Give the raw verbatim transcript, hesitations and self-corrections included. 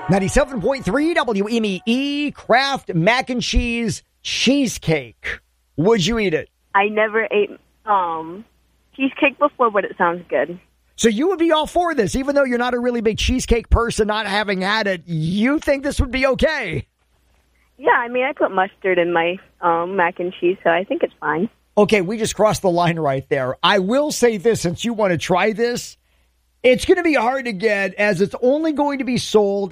ninety-seven point three W M E E, Kraft mac and cheese cheesecake. Would you eat it? I never ate um, cheesecake before, but it sounds good. So you would be all for this, even though you're not a really big cheesecake person, not having had it. You think this would be okay? Yeah, I mean, I put mustard in my um, mac and cheese, so I think it's fine. Okay, we just crossed the line right there. I will say this, since you want to try this, it's going to be hard to get, as it's only going to be sold